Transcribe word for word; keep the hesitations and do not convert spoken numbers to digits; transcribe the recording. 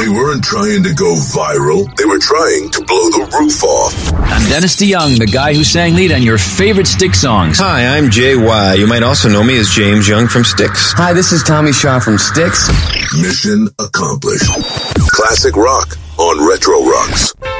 They weren't trying to go viral. They were trying to blow the roof off. I'm Dennis DeYoung, the guy who sang lead on your favorite Styx songs. Hi, I'm Jay Y. You might also know me as James Young from Styx. Hi, this is Tommy Shaw from Styx. Mission accomplished. Classic rock on Retro Rocks.